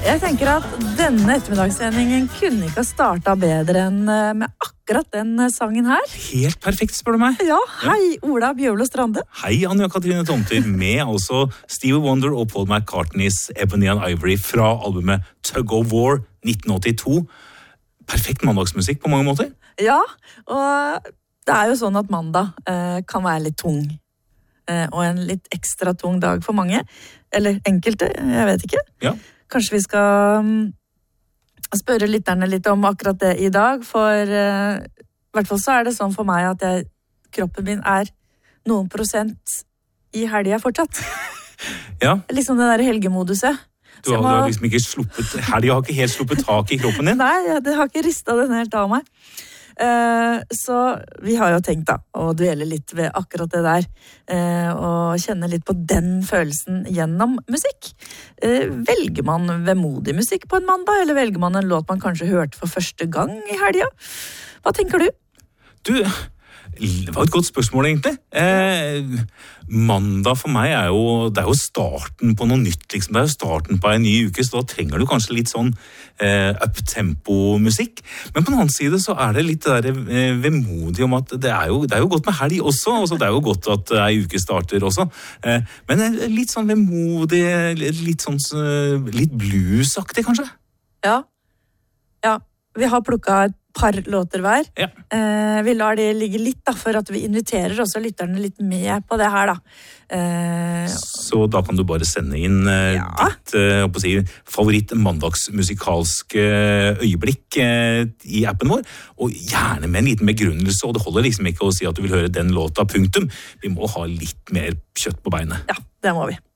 Jeg tenker at denne ettermiddagssendingen kunne ikke ha startet bedre enn med akkurat den sangen her. Helt perfekt, spør du meg. Ja, hei Ola Bjørlo Strande. Hei Anja Katrine Tomter, med altså Stevie Wonder og Paul McCartneys Ebony and Ivory fra albumet Tug of War 1982. Perfekt mandagsmusikk på mange måter. Ja, og det er jo sånn at mandag kan være litt tung. Og en litt ekstra tung dag for mange. Eller enkelte, jeg vet ikke. Ja. Kanskje vi skal spørre lytterne litt om akkurat det i dag, for i hvert fall så er det sånn for meg at kroppen min er noen prosent i helga fortsatt. Ja. Liksom den der helgemoduset. Du har liksom ikke sluppet, helga har ikke helt sluppet tak i kroppen din. Nei, det har ikke ristet den helt av meg. Så vi har jo tenkt da å dvele litt ved akkurat det der og kjenne litt på den følelsen gjennom musikk. Velger man vemodig musikk på en mandag, eller velger man en låt man kanskje hørte for første gang i helga? Hva tenker du? Du, det var et godt spørsmål egentlig. Mandag for meg det er jo starten på noe nytt, liksom. Det er jo starten på en ny uke, så da trenger du kanskje litt sånn up-tempo-musikk. Men på den annen side så er det litt det der vemodig om at det er jo godt med helg også, altså det er jo godt at en uke starter også. Men litt sånn vemodig, litt bluesaktig kanskje? Ja, vi har plukket et par låter hver. Ja. Vi lar det ligge litt da, for at vi inviterer også lytterne litt med på det her da. Så da kan du bare sende inn ditt favoritt mandagsmusikalske øyeblikk i appen vår, og gjerne med en liten begrunnelse, og det holder liksom ikke å si at du vil høre den låta, punktum. Vi må ha litt mer kjøtt på beinet. Ja, det må vi.